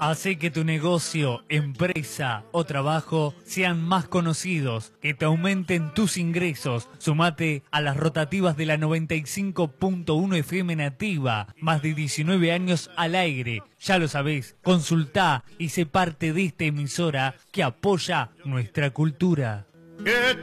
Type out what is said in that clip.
Hace que tu negocio, empresa o trabajo sean más conocidos, que te aumenten tus ingresos. Sumate a las rotativas de la 95.1 FM Nativa. Más de 19 años al aire. Ya lo sabés, consultá y sé parte de esta emisora que apoya nuestra cultura. Que